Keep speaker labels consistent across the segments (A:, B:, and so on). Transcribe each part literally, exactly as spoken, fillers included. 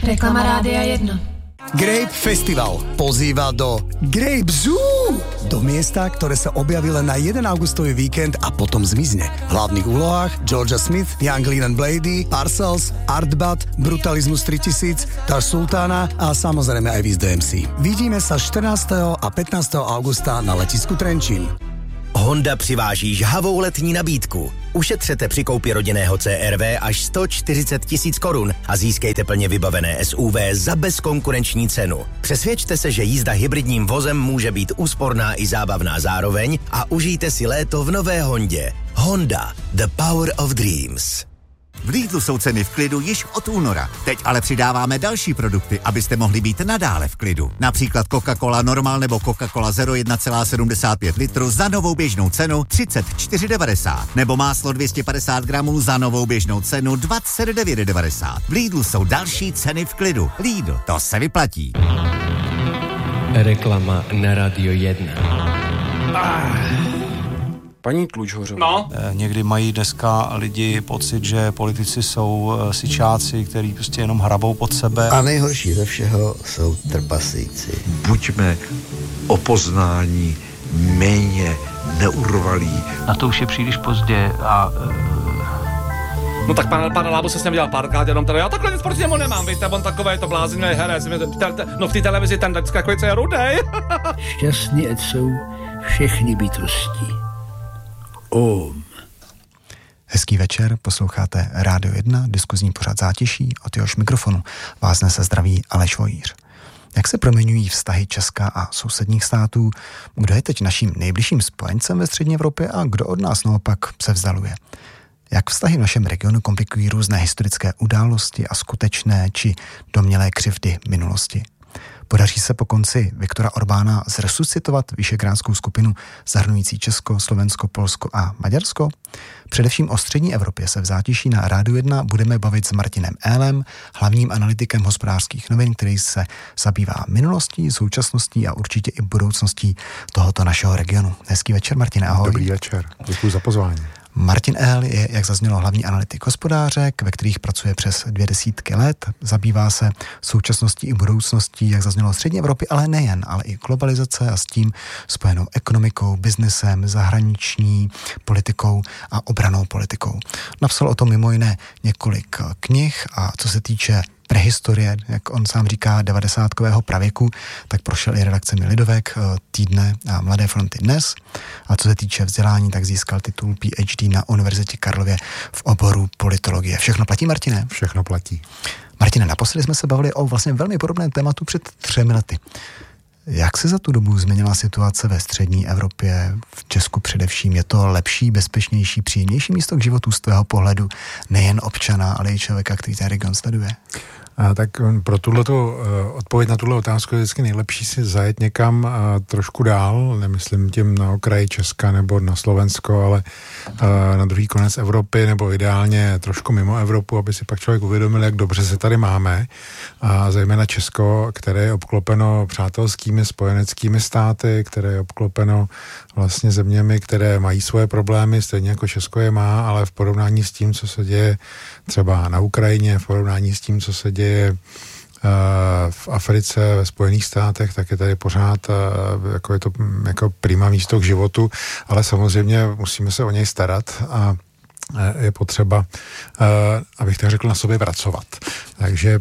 A: Reklama Rádia jedna.
B: Grape Festival pozýva do Grape Zoo, do miesta, ktoré sa objaví len na jeden augustový víkend a potom zmizne. V hlavných úlohách Georgia Smith, Young Leland Blady, Parcells, Artbat, Brutalismus tritisíc, Taž Sultána a samozrejme aj Wiz dé em cé. Vidíme sa štrnásteho a pätnásteho augusta na letisku Trenčín.
C: Honda přiváží žhavou letní nabídku. Ušetřete při koupi rodinného C R V až sto čtyřicet tisíc korun a získejte plně vybavené S U V za bezkonkurenční cenu. Přesvědčte se, že jízda hybridním vozem může být úsporná i zábavná zároveň a užijte si léto v nové Hondě. Honda, the power of dreams.
D: V Lidlu jsou ceny v klidu již od února. Teď ale přidáváme další produkty, abyste mohli být nadále v klidu. Například Coca-Cola Normal nebo Coca-Cola Zero jedna celá sedmdesát pět litru za novou běžnou cenu třicet čtyři devadesát. Nebo máslo dvě stě padesát gramů za novou běžnou cenu dvacet devět devadesát. V Lidlu jsou další ceny v klidu. Lidl, to se vyplatí.
E: Reklama na Radio jedna.
F: Ah. Paní Tlučhořová,
G: no.
F: Někdy mají dneska lidi pocit, že politici jsou sičáci, který prostě jenom hrabou pod sebe.
H: A nejhorší ze všeho jsou trpaslíci.
I: Buďme o poznání méně neurvalí.
F: Na to už je příliš pozdě a...
G: No tak pan, pan Lábu se s ním dělal párkrát, jenom tady, já takhle nic proti němu nemám, víte, on takovej to blázinný herec, no v té televizi ten vždycky takový, co je rudej.
J: Šťastný ať jsou všechny bytosti. Om.
K: Hezký večer, posloucháte Rádio jedna, diskuzní pořad Zátiší, od jehož mikrofonu vás dnes zdraví Aleš Vojíř. Jak se proměňují vztahy Česka a sousedních států, kdo je teď naším nejbližším spojencem ve střední Evropě a kdo od nás naopak se vzdaluje? Jak vztahy v našem regionu komplikují různé historické události a skutečné či domnělé křivdy minulosti? Podaří se po konci Viktora Orbána zresuscitovat Visegrádskou skupinu zahrnující Česko, Slovensko, Polsko a Maďarsko? Především o střední Evropě se v Zátiší na Rádiu jedna budeme bavit s Martinem Ehlem, hlavním analytikem Hospodářských novin, který se zabývá minulostí, současností a určitě i budoucností tohoto našeho regionu. Hezký večer, Martine, ahoj.
L: Dobrý večer, děkuji za pozvání.
K: Martin Ehl je, jak zaznělo, hlavní analytik hospodářek, ve kterých pracuje přes dvě desítky let. Zabývá se současností i budoucností, jak zaznělo, střední Evropy, ale nejen, ale i globalizace a s tím spojenou ekonomikou, biznesem, zahraniční politikou a obrannou politikou. Napsal o tom mimo jiné několik knih a co se týče prehistorie, jak on sám říká, devadesátkového pravěku, tak prošel i redakcemi Lidovek, Týdne a Mladé fronty Dnes. A co se týče vzdělání, tak získal titul P H D na Univerzitě Karlově v oboru politologie. Všechno platí, Martine?
L: Všechno platí.
K: Martine, naposledy jsme se bavili o vlastně velmi podobném tématu před třemi lety. Jak se za tu dobu změnila situace ve střední Evropě, v Česku především? Je to lepší, bezpečnější, příjemnější místo k životu z tvého pohledu, nejen občana, ale i člověka, který ten region sleduje?
L: A tak pro tuhletu, odpověď na tuhle otázku je vždycky nejlepší si zajet někam a trošku dál, nemyslím tím na okraji Česka nebo na Slovensko, ale na druhý konec Evropy nebo ideálně trošku mimo Evropu, aby si pak člověk uvědomil, jak dobře se tady máme. A zejména Česko, které je obklopeno přátelskými spojeneckými státy, které je obklopeno vlastně zeměmi, které mají svoje problémy, stejně jako Česko je má, ale v porovnání s tím, co se děje třeba na Ukrajině, v porovnání s tím, co se děje v Africe, ve Spojených státech, tak je tady pořád jako je to jako prima místo k životu, ale samozřejmě musíme se o něj starat a je potřeba, abych tak řekl, na sobě pracovat. Takže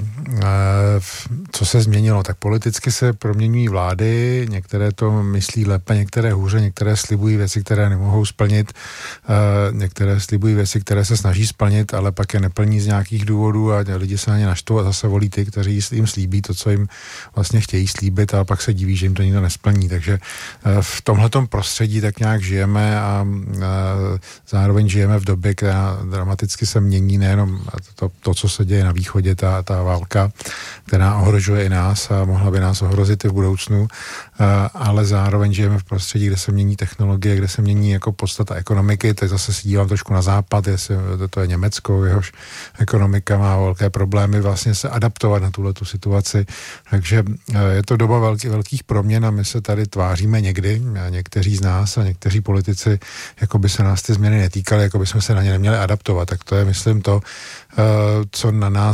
L: co se změnilo? Tak politicky se proměňují vlády, některé to myslí lépe, některé hůře, některé slibují věci, které nemohou splnit, některé slibují věci, které se snaží splnit, ale pak je neplní z nějakých důvodů a lidi se na ně naštvou a zase volí ty, kteří jim slíbí to, co jim vlastně chtějí slíbit, a pak se diví, že jim to nikdo nesplní. Takže v tomhletom prostředí tak nějak žijeme a zároveň žijeme v době, která dramaticky se mění, nejenom to, to co se děje na východě, ta, ta válka, která ohrožuje i nás a mohla by nás ohrozit i v budoucnu, ale zároveň žijeme v prostředí, kde se mění technologie, kde se mění jako podstata ekonomiky. Teď zase si dívám trošku na západ, jestli to je Německo, jehož ekonomika má velké problémy vlastně se adaptovat na tuhletu situaci. Takže je to doba velký, velkých proměn a my se tady tváříme někdy, někteří z nás a někteří politici, jako by se nás ty změny netýkaly, jako by jsme se na ně neměli adaptovat. Tak to je, myslím, to, co na nás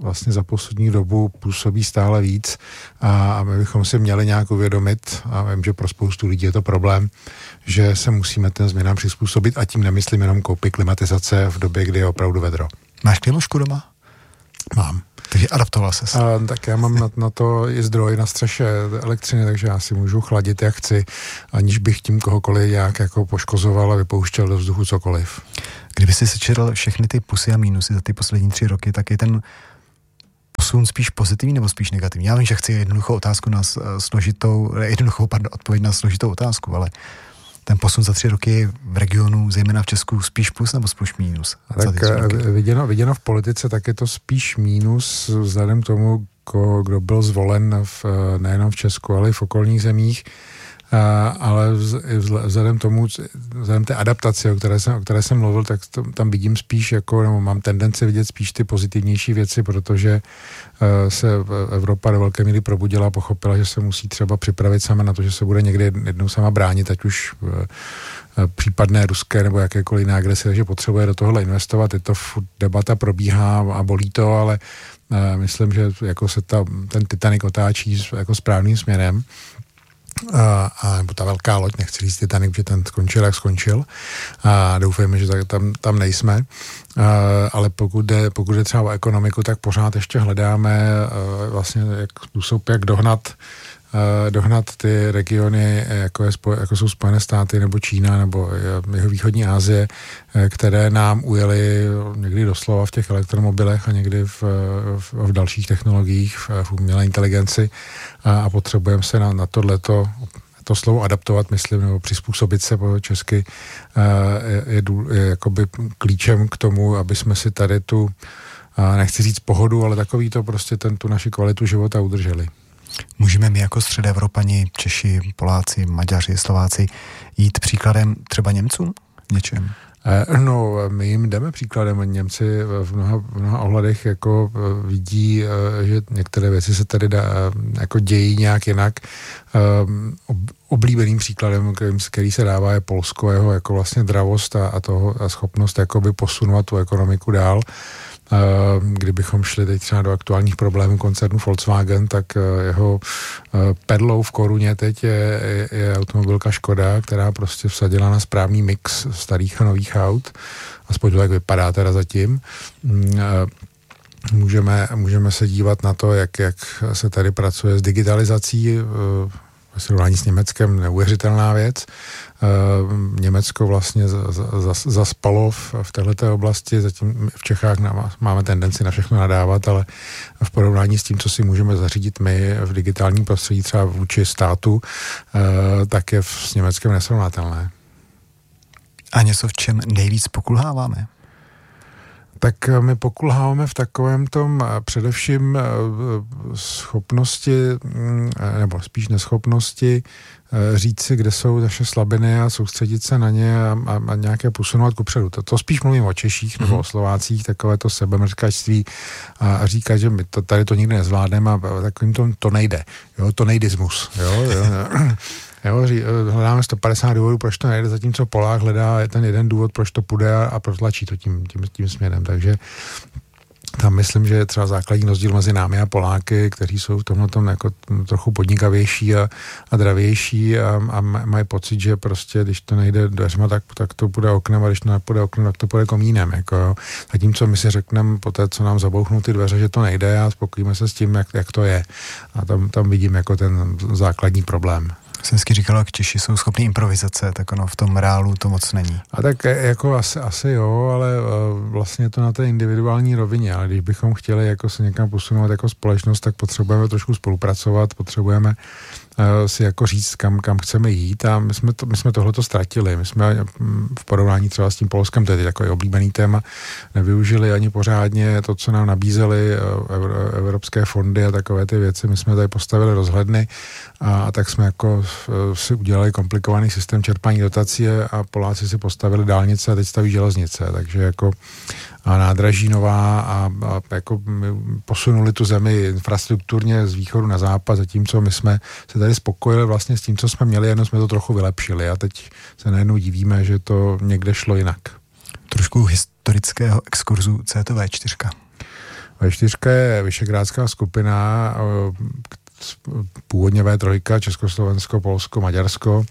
L: vlastně za poslední dobu působí stále víc a, a my bychom si měli nějak uvědomit, a vím, že pro spoustu lidí je to problém, že se musíme ten změnám přizpůsobit a tím nemyslím jenom koupit klimatizace v době, kdy je opravdu vedro.
K: Máš klimašku doma?
L: Mám.
K: Takže adaptoval ses.
L: A, tak já mám na, na to i zdroj na střeše elektřiny, takže já si můžu chladit, jak chci, aniž bych tím kohokoliv nějak jako poškozoval a vypouštěl do vzduchu cokoliv.
K: Kdyby si sečetl všechny ty plusy a mínusy za ty poslední tři roky, tak je ten posun spíš pozitivní nebo spíš negativní? Já vím, že chci jednoduchou otázku na složitou, jednoduchou pardon, odpověď na složitou otázku, ale ten posun za tři roky v regionu, zejména v Česku, spíš plus nebo spíš mínus?
L: Tak viděno, viděno v politice, tak je to spíš mínus vzhledem k tomu, kdo byl zvolen v, nejenom v Česku, ale i v okolních zemích. A, ale vzhledem tomu, vzhledem té adaptaci, o které jsem, o které jsem mluvil, tak to, tam vidím spíš jako, nebo mám tendenci vidět spíš ty pozitivnější věci, protože uh, se Evropa do velké míry probudila a pochopila, že se musí třeba připravit sama na to, že se bude někdy jednou sama bránit, ať už uh, případné ruské nebo jakékoliv jiné agrese, takže potřebuje do tohohle investovat. Je to furt debata probíhá a bolí to, ale uh, myslím, že jako se ta, ten Titanic otáčí jako správným směrem. A, a nebo ta velká loď, nechci říct Titanic, protože ten skončil, jak skončil. A doufejme, že tak, tam, tam nejsme. A, ale pokud jde, pokud jde třeba o ekonomiku, tak pořád ještě hledáme a, vlastně jak způsob, jak dohnat dohnat ty regiony, jako, je, jako jsou Spojené státy nebo Čína nebo jeho východní Asie, které nám ujeli někdy doslova v těch elektromobilech a někdy v, v, v dalších technologiích, v, v umělé inteligenci a, a potřebujeme se na, na tohleto to slovo adaptovat, myslím, nebo přizpůsobit se po česky je, je, je jakoby klíčem k tomu, aby jsme si tady tu, nechci říct pohodu, ale takový to prostě ten, tu naši kvalitu života udrželi.
K: Můžeme my jako Středoevropani, Češi, Poláci, Maďaři, Slováci jít příkladem třeba Němcům něčem?
L: No, my jim jdeme příkladem. Němci v mnoha, v mnoha ohledech jako vidí, že některé věci se tady dá, jako dějí nějak jinak. Oblíbeným příkladem, který, který se dává, je Polsko, jeho jako vlastně dravost a, a, toho, a schopnost jakoby posunovat tu ekonomiku dál. Kdybychom šli teď třeba do aktuálních problémů koncernu Volkswagen, tak jeho perlou v koruně teď je, je, je automobilka Škoda, která prostě vsadila na správný mix starých a nových aut. Aspoň to tak vypadá teda zatím. Můžeme, můžeme se dívat na to, jak, jak se tady pracuje s digitalizací, ve srovnání s Německem neuvěřitelná věc. Německo vlastně zaspalo v, v této oblasti, zatím v Čechách máme tendenci na všechno nadávat, ale v porovnání s tím, co si můžeme zařídit my v digitálním prostředí třeba vůči státu, tak je s Německem nesrovnatelné.
K: A něco, v čem nejvíc pokulháváme?
L: Tak my pokulháváme v takovém tom především schopnosti, nebo spíš neschopnosti říct si, kde jsou naše slabiny a soustředit se na ně a, a, a nějaké posunovat kupředu. To, to spíš mluvím o Češích nebo o Slovácích, takové to sebemrskačství a, a říkat, že my to, tady to nikdy nezvládneme a takovým to, to nejde. Jo, to nejdismus. Jo, jo. Jo, hledáme sto padesát důvodů, proč to nejde, zatímco Polák hledá ten jeden důvod, proč to půjde a, a protlačí to tím, tím, tím směrem. Takže tam myslím, že je třeba základní rozdíl mezi námi a Poláky, kteří jsou v tomhle tom jako trochu podnikavější a, a dravější a, a mají pocit, že prostě, když to nejde dveřma, tak, tak to půjde oknem a když to nepůjde oknem, tak to půjde komínem. Jako, jo. Zatímco my si řekneme po té, co nám zabouchnou ty dveře, že to nejde a spokojíme se s tím, jak, jak to je. A tam, tam vidím jako ten základní problém.
K: Jsem vždycky říkal, jak Češi jsou schopní improvizace, tak ono v tom reálu to moc není.
L: A tak jako asi, asi jo, ale vlastně to na té individuální rovině, ale když bychom chtěli jako se někam posunout jako společnost, tak potřebujeme trošku spolupracovat, potřebujeme si jako říct, kam, kam chceme jít a my jsme, to, my jsme tohleto ztratili. My jsme v porovnání třeba s tím Polskem, to je takový oblíbený téma, nevyužili ani pořádně to, co nám nabízely evropské fondy a takové ty věci. My jsme tady postavili rozhledny a tak jsme jako si udělali komplikovaný systém čerpání dotací a Poláci si postavili dálnice a teď staví železnice, takže jako a nádraží nová a, a jako posunuli tu zemi infrastrukturně z východu na západ, zatímco my jsme se tady spokojili vlastně s tím, co jsme měli, jenom jsme to trochu vylepšili a teď se najednou divíme, že to někde šlo jinak.
K: Trošku historického exkurzu C T V čtyři.
L: vé čtyři je vyšegrádská skupina, původně vé tři, Československo, Polsko, Maďarsko,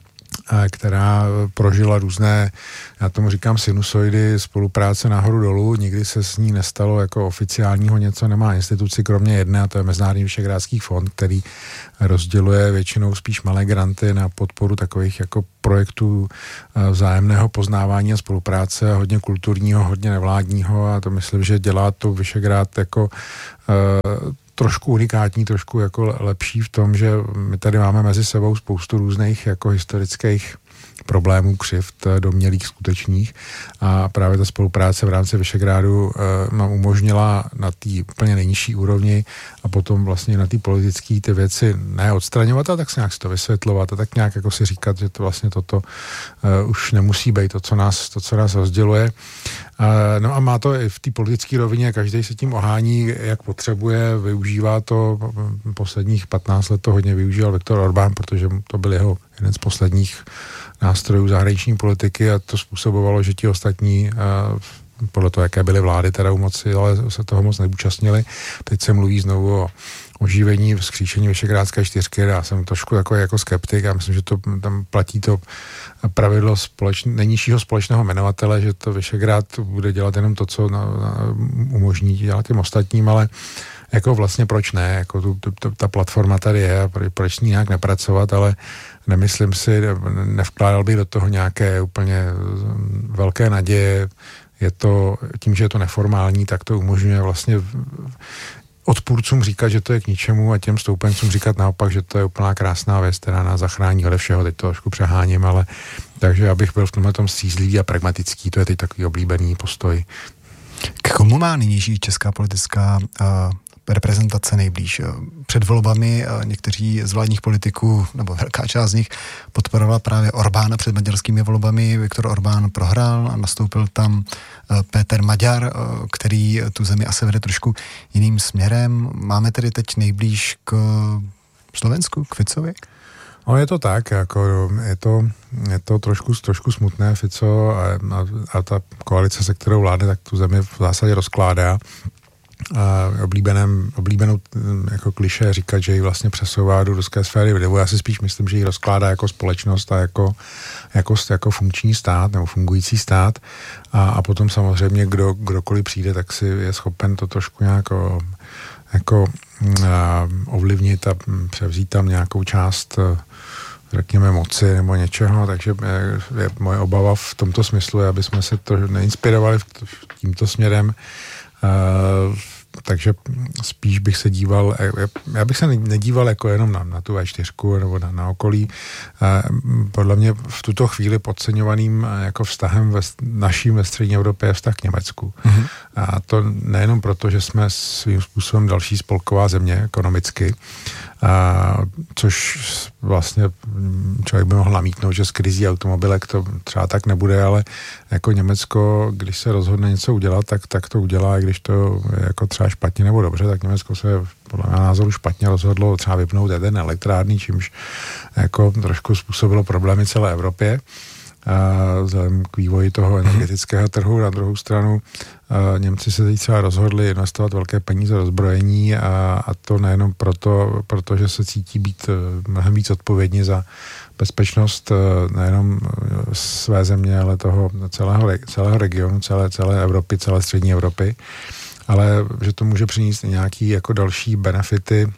L: která prožila různé, já tomu říkám sinusoidy, spolupráce nahoru dolů, nikdy se s ní nestalo jako oficiálního něco, nemá instituci kromě jedné, a to je Mezinárodní vyšegrádský fond, který rozděluje většinou spíš malé granty na podporu takových jako projektů vzájemného poznávání a spolupráce, hodně kulturního, hodně nevládního, a to myslím, že dělá to Vyšegrád jako uh, trošku unikátní, trošku jako lepší v tom, že my tady máme mezi sebou spoustu různých jako historických problémů, křivd, domnělých, skutečných, a právě ta spolupráce v rámci Vyšegrádu e, nám umožnila na té úplně nejnižší úrovni a potom vlastně na té politické ty věci ne odstraňovat, a tak se nějak si to vysvětlovat a tak nějak jako si říkat, že to vlastně toto e, už nemusí být to, co nás, to, co nás rozděluje. E, no a má to i v té politické rovině, každý se tím ohání, jak potřebuje, využívá to, posledních patnáct let to hodně využíval Viktor Orbán, protože to byl jeho jeden z posledních nástrojů zahraniční politiky, a to způsobovalo, že ti ostatní, podle toho, jaké byly vlády teda u moci, ale se toho moc neúčastnili. Teď se mluví znovu o oživení, vzkříšení Vyšegrádské čtyřky. Já jsem trošku jako, jako skeptik, já myslím, že to tam platí to pravidlo společn, nejnižšího společného jmenovatele, že to Vyšegrád bude dělat jenom to, co na, na, umožní dělat těm ostatním, ale jako vlastně proč ne, jako tu, tu, ta platforma tady je, proč ní nějak nepracovat, ale nemyslím si, nevkládal bych do toho nějaké úplně velké naděje. Je to, tím, že je to neformální, tak to umožňuje vlastně odpůrcům říkat, že to je k ničemu, a těm stoupencům říkat naopak, že to je úplná krásná věc, která nás zachrání ode všeho. Teď to trošku přeháním, ale takže abych byl v tomhle tom střízlivý a pragmatický, to je teď takový oblíbený postoj.
K: K komu má nynější česká politická uh, reprezentace nejblíž? Před volbami někteří z vládních politiků, nebo velká část z nich, podporovala právě Orbána před maďarskými volbami. Viktor Orbán prohrál a nastoupil tam Péter Maďar, který tu zemi asi vede trošku jiným směrem. Máme tedy teď nejblíž k Slovensku, k Ficovi?
L: No, je to tak, jako je to, je to trošku, trošku smutné. Fico a, a, a ta koalice, se kterou vládne, tak tu zemi v zásadě rozkládá. A oblíbeném, oblíbenou jako klišé říkat, že ji vlastně přesouvá do ruské sféry vlivu. Já si spíš myslím, že ji rozkládá jako společnost a jako, jako, jako funkční stát nebo fungující stát. A, a potom samozřejmě kdo, kdokoliv přijde, tak si je schopen to trošku nějak jako a, ovlivnit a převzít tam nějakou část, řekněme, moci nebo něčeho. Takže je, je moje obava v tomto smyslu, aby jsme se to neinspirovali v, v tímto směrem. Uh, takže spíš bych se díval, já bych se nedíval jako jenom na, na tu vé čtyři nebo na, na okolí. Uh, podle mě v tuto chvíli podceňovaným jako vztahem ve, naším ve střední Evropě je vztah k Německu. Mm-hmm. A to nejenom proto, že jsme svým způsobem další spolková země ekonomicky, a, což vlastně člověk by mohl namítnout, že s krizí automobilek to třeba tak nebude, ale jako Německo, když se rozhodne něco udělat, tak, tak to udělá, i když to je jako třeba špatně nebo dobře, tak Německo se podle mého názoru špatně rozhodlo třeba vypnout jeden elektrárny, čímž jako trošku způsobilo problémy celé Evropě. Vzhledem k vývoji toho energetického trhu. Na druhou stranu Němci se teď třeba rozhodli investovat velké peníze do zbrojení, a, a to nejenom proto, protože se cítí být mnohem víc odpovědní za bezpečnost nejenom své země, ale toho celého, celého regionu, celé, celé Evropy, celé střední Evropy, ale že to může přinést nějaký jako další benefity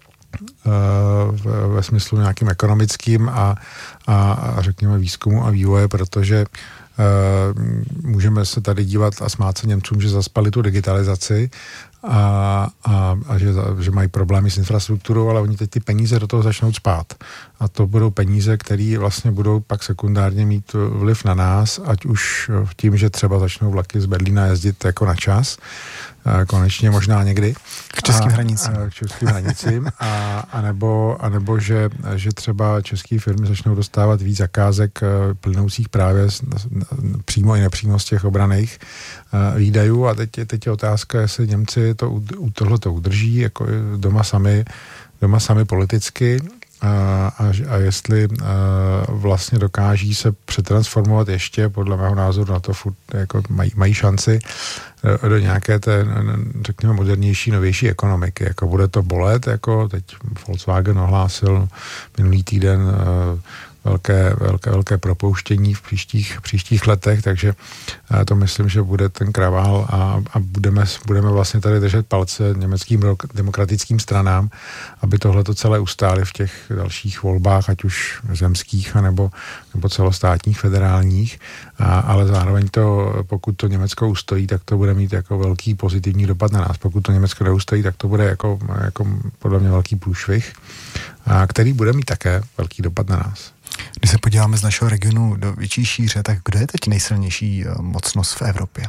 L: ve, ve smyslu nějakým ekonomickým a, a, a řekněme výzkumu a vývoje, protože uh, můžeme se tady dívat a smát se Němcům, že zaspali tu digitalizaci a, a, a že, že mají problémy s infrastrukturou, ale oni teď ty peníze do toho začnou spát. A to budou peníze, které vlastně budou pak sekundárně mít vliv na nás, ať už tím, že třeba začnou vlaky z Berlína jezdit jako na čas, konečně možná někdy.
K: K českým hranicím.
L: K českým hranicím. A, a, nebo, a nebo že, že třeba české firmy začnou dostávat víc zakázek plynoucích právě z, přímo i nepřímo z těch obraných výdajů. A teď, teď je otázka, jestli Němci to u tohle to udrží, jako doma sami, doma sami politicky, a, a jestli a, vlastně dokáží se přetransformovat ještě, podle mého názoru na to furt jako mají, mají šanci do, do nějaké té, řekněme, modernější, novější ekonomiky. Jako bude to bolet, jako teď Volkswagen ohlásil minulý týden velké, velké, velké propouštění v příštích, příštích letech, takže to myslím, že bude ten kravál a, a budeme, budeme vlastně tady držet palce německým demokratickým stranám, aby tohle to celé ustáli v těch dalších volbách, ať už zemských, anebo, nebo celostátních, federálních, a, ale zároveň to, pokud to Německo ustojí, tak to bude mít jako velký pozitivní dopad na nás. Pokud to Německo neustojí, tak to bude jako, jako podle mě velký průšvih, a který bude mít také velký dopad na nás.
K: Když se podíváme z našeho regionu do větší šíře, tak kdo je teď nejsilnější mocnost v Evropě?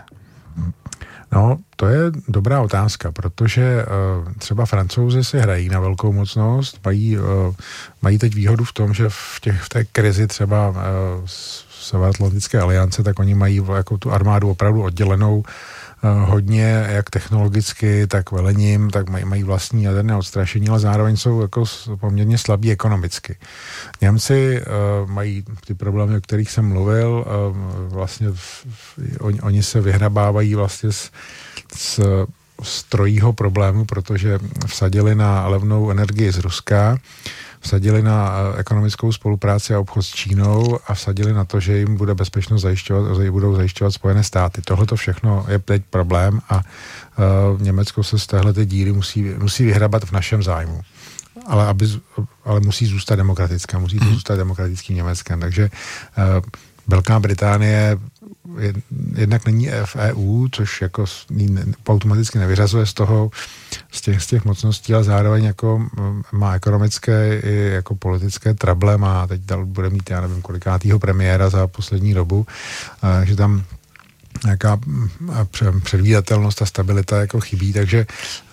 L: No, to je dobrá otázka, protože uh, třeba Francouzi si hrají na velkou mocnost, mají, uh, mají teď výhodu v tom, že v, těch, v té krizi třeba uh, Severoatlantické aliance, tak oni mají jako tu armádu opravdu oddělenou hodně, jak technologicky, tak velením, tak mají, mají vlastní jaderné odstrašení, ale zároveň jsou jako poměrně slabí ekonomicky. Němci uh, mají ty problémy, o kterých jsem mluvil, uh, vlastně v, v, on, oni se vyhrabávají vlastně z, z, z trojího problému, protože vsadili na levnou energii z Ruska, vsadili na ekonomickou spolupráci a obchod s Čínou a vsadili na to, že jim bude bezpečnost zajišťovat, budou zajišťovat Spojené státy. Tohle to všechno je teď problém a uh, Německo se z téhleté díry musí, musí vyhrabat v našem zájmu. Ale, aby, ale musí zůstat demokratická, musí to zůstat demokratickým Německem. Takže uh, Velká Británie jednak není v E U, což jako automaticky nevyřazuje z toho, z těch, z těch mocností, ale zároveň jako má ekonomické i jako politické trable, má teď dal, bude mít, já nevím, kolikátýho premiéra za poslední dobu, že tam nějaká předvídatelnost a stabilita jako chybí, takže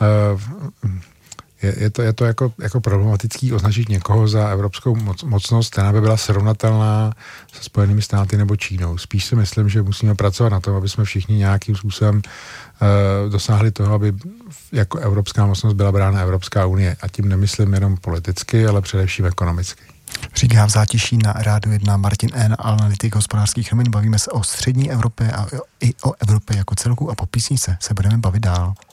L: Je, je to, je to jako, jako problematický označit někoho za evropskou moc, mocnost, která by byla srovnatelná se Spojenými státy nebo Čínou. Spíš si myslím, že musíme pracovat na tom, aby jsme všichni nějakým způsobem uh, dosáhli toho, aby jako evropská mocnost byla brána Evropská unie. A tím nemyslím jenom politicky, ale především ekonomicky.
K: Říká v Zátiší na Rádiu jedna Martin N., analytik hospodářských novin. Bavíme se o střední Evropě a i o Evropě jako celku a po písničce se budeme bavit dál.